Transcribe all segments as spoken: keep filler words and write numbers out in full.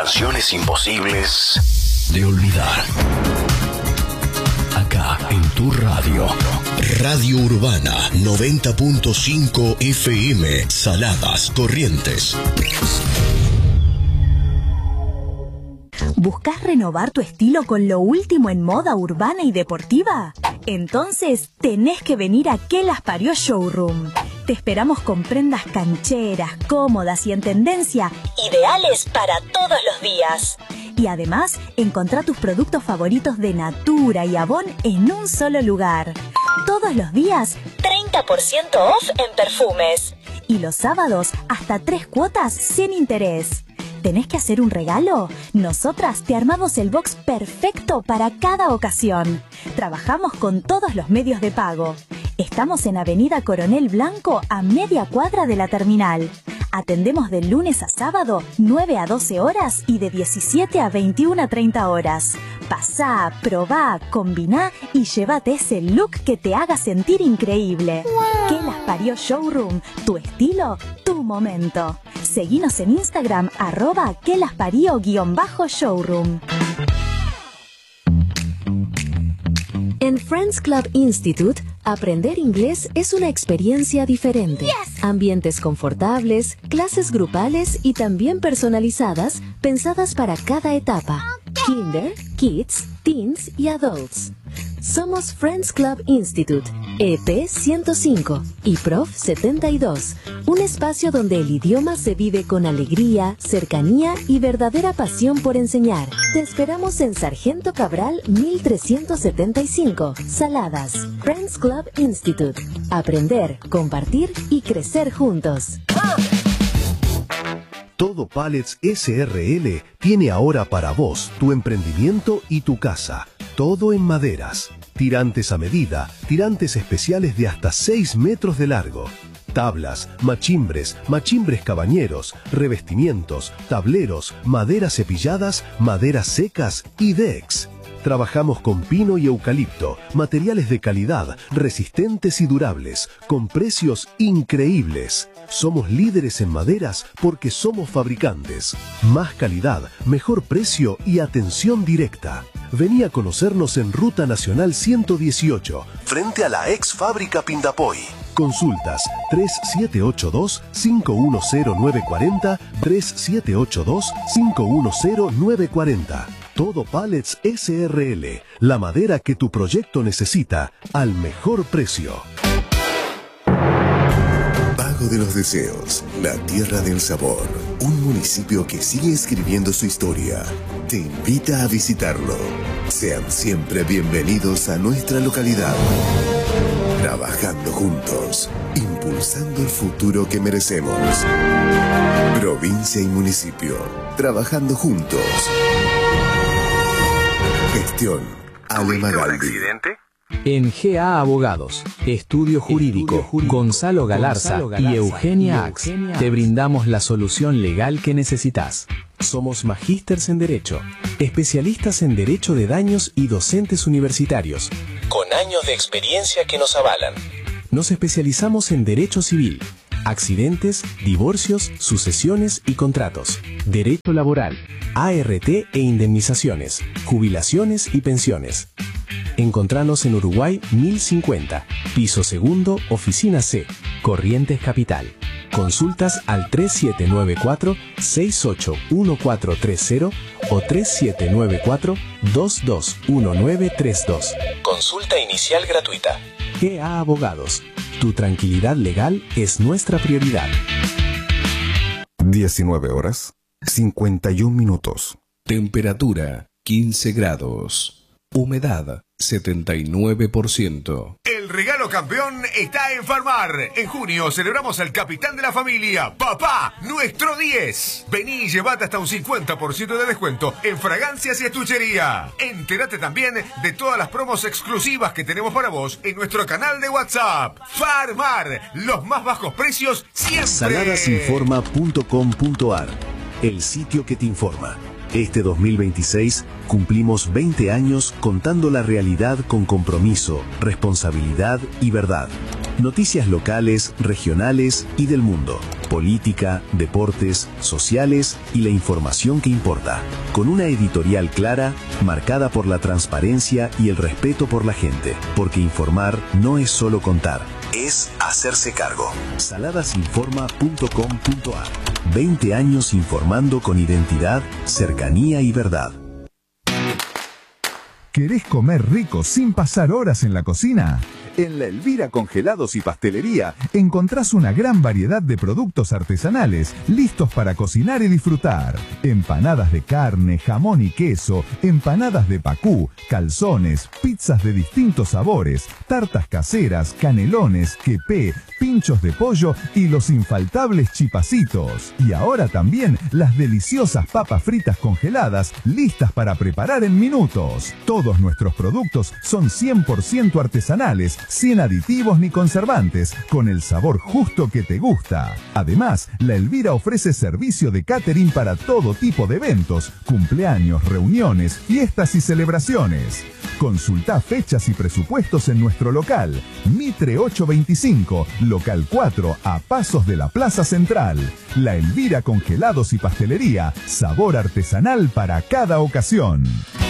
canciones imposibles de olvidar. Acá en tu radio. Radio Urbana noventa punto cinco F M, Saladas, Corrientes. ¿Buscas renovar tu estilo con lo último en moda urbana y deportiva? Entonces tenés que venir a Que Las Parió Showroom. Te esperamos con prendas cancheras, cómodas y en tendencia, ideales para todos los días. Y además, encontrá tus productos favoritos de Natura y Avon en un solo lugar. Todos los días, treinta por ciento off en perfumes. Y los sábados, hasta tres cuotas sin interés. ¿Tenés que hacer un regalo? Nosotras te armamos el box perfecto para cada ocasión. Trabajamos con todos los medios de pago. Estamos en Avenida Coronel Blanco, a media cuadra de la terminal. Atendemos de lunes a sábado, nueve a doce horas y de diecisiete a veintiuna a treinta horas. Pasá, probá, combiná y llévate ese look que te haga sentir increíble. Wow. Que Las Parió Showroom, tu estilo, tu momento. Seguinos en Instagram, arroba que las parió guión bajo showroom. En Friends Club Institute, aprender inglés es una experiencia diferente. Yes. Ambientes confortables, clases grupales y también personalizadas, pensadas para cada etapa. Okay. Kinder, Kids, Teens y Adults. Somos Friends Club Institute, E P ciento cinco y Prof setenta y dos, un espacio donde el idioma se vive con alegría, cercanía y verdadera pasión por enseñar. Te esperamos en Sargento Cabral mil trescientos setenta y cinco, Saladas. Friends Club Institute. Aprender, compartir y crecer juntos. Todo Pallets S R L tiene ahora para vos tu emprendimiento y tu casa. Todo en maderas, tirantes a medida, tirantes especiales de hasta seis metros de largo, tablas, machimbres, machimbres cabañeros, revestimientos, tableros, maderas cepilladas, maderas secas y decks. Trabajamos con pino y eucalipto, materiales de calidad, resistentes y durables, con precios increíbles. Somos líderes en maderas porque somos fabricantes. Más calidad, mejor precio y atención directa. Vení a conocernos en Ruta Nacional ciento dieciocho, frente a la ex fábrica Pindapoy. Consultas tres siete ocho dos, cinco uno cero nueve cuatro cero, tres siete ocho dos, cinco uno cero nueve cuatro cero. Todo Pallets S R L, la madera que tu proyecto necesita al mejor precio. Vago de los Deseos, la tierra del sabor, un municipio que sigue escribiendo su historia, te invita a visitarlo. Sean siempre bienvenidos a nuestra localidad. Trabajando juntos, impulsando el futuro que merecemos. Provincia y municipio, trabajando juntos. Gestión Ale Magaldi. En G A Abogados, Estudio Jurídico, Estudio Jurídico Gonzalo Galarza, Gonzalo Galarza y Eugenia Ax, Eugenia te brindamos la solución legal que necesitas. Somos magísters en Derecho, especialistas en Derecho de Daños y docentes universitarios, con años de experiencia que nos avalan. Nos especializamos en Derecho Civil, accidentes, divorcios, sucesiones y contratos, Derecho Laboral, A R T e indemnizaciones, jubilaciones y pensiones. Encontranos en Uruguay mil cincuenta, piso segundo, oficina C, Corrientes Capital. Consultas al tres siete nueve cuatro, seis ocho uno cuatro tres cero o tres siete nueve cuatro, dos dos uno nueve tres dos. Consulta inicial gratuita. G A Abogados. Tu tranquilidad legal es nuestra prioridad. diecinueve horas, cincuenta y un minutos. Temperatura quince grados. Humedad setenta y nueve por ciento. El regalo campeón está en Farmar. En junio celebramos al capitán de la familia, papá, nuestro diez. Vení y llevate hasta un cincuenta por ciento de descuento en fragancias y estuchería. Entérate también de todas las promos exclusivas que tenemos para vos en nuestro canal de WhatsApp. Farmar, los más bajos precios siempre. saladasinforma punto com punto ar, el sitio que te informa. Este dos mil veintiséis cumplimos veinte años contando la realidad con compromiso, responsabilidad y verdad. Noticias locales, regionales y del mundo. Política, deportes, sociales y la información que importa. Con una editorial clara, marcada por la transparencia y el respeto por la gente. Porque informar no es solo contar, es hacerse cargo. saladasinforma punto com punto a r. veinte años informando con identidad, cercanía y verdad. ¿Querés comer rico sin pasar horas en la cocina? En La Elvira Congelados y Pastelería encontrás una gran variedad de productos artesanales listos para cocinar y disfrutar. Empanadas de carne, jamón y queso, empanadas de pacú, calzones, pizzas de distintos sabores, tartas caseras, canelones, quepé, pinchos de pollo y los infaltables chipacitos. Y ahora también las deliciosas papas fritas congeladas listas para preparar en minutos. Todos nuestros productos son cien por ciento artesanales, sin aditivos ni conservantes, con el sabor justo que te gusta. Además, La Elvira ofrece servicio de catering para todo tipo de eventos, cumpleaños, reuniones, fiestas y celebraciones. Consulta fechas y presupuestos en nuestro local, Mitre ochocientos veinticinco, local cuatro, a pasos de la Plaza Central. La Elvira Congelados y Pastelería, sabor artesanal para cada ocasión.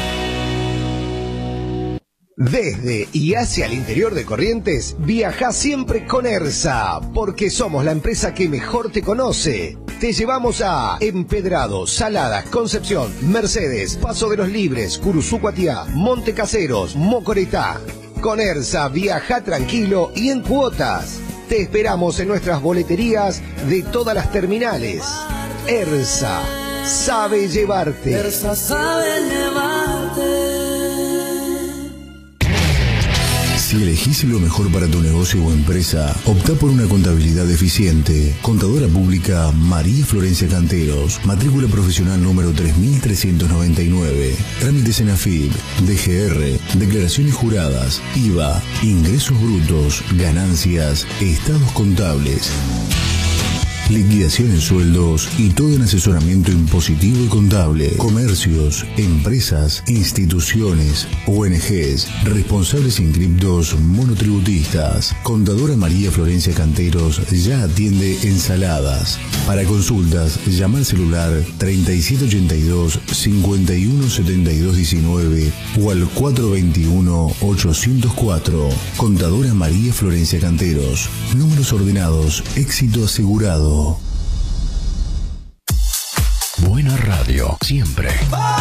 Desde y hacia el interior de Corrientes, viaja siempre con ERSA, porque somos la empresa que mejor te conoce. Te llevamos a Empedrado, Saladas, Concepción, Mercedes, Paso de los Libres, Curuzú-Cuatiá, Monte Caseros, Mocoretá. Con ERSA viaja tranquilo y en cuotas. Te esperamos en nuestras boleterías de todas las terminales. ERSA sabe llevarte. ERSA sabe llevarte. Si elegís lo mejor para tu negocio o empresa, optá por una contabilidad eficiente. Contadora Pública María Florencia Canteros, matrícula profesional número tres mil trescientos noventa y nueve. Trámites en A F I B, D G R, declaraciones juradas, I V A, ingresos brutos, ganancias, estados contables, liquidación en sueldos y todo en asesoramiento impositivo y contable. Comercios, empresas, instituciones, O N Ges, responsables inscriptos monotributistas. Contadora María Florencia Canteros ya atiende en Saladas. Para consultas, llama al celular treinta y siete ochenta y dos, cincuenta y uno setenta y dos diecinueve o al cuatro veintiuno, ochocientos cuatro. Contadora María Florencia Canteros. Números ordenados, éxito asegurado. Buena radio, siempre.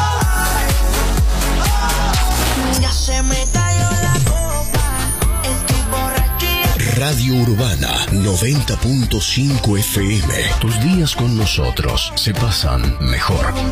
Ya se me cayó la copa, estoy borrachía. Radio Urbana noventa punto cinco F M. Tus días con nosotros se pasan mejor.